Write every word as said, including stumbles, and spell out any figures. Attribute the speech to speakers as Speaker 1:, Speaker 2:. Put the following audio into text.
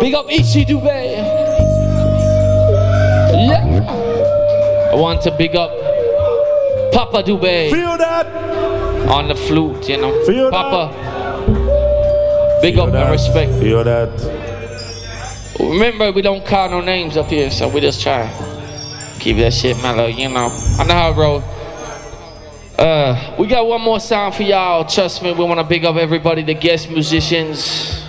Speaker 1: Big up Ishi Dubé. Yeah. I want to big up Papa Dubé.
Speaker 2: Feel that?
Speaker 1: On the flute, you know.
Speaker 2: Feel
Speaker 1: Papa.
Speaker 2: That?
Speaker 1: Big
Speaker 2: Feel
Speaker 1: up
Speaker 2: that.
Speaker 1: and respect.
Speaker 2: Feel that?
Speaker 1: Remember, we don't call no names up here, so we just try keep that shit mellow, you know. I know how I roll. Uh, we got one more song for y'all. Trust me, we want to big up everybody, the guest musicians.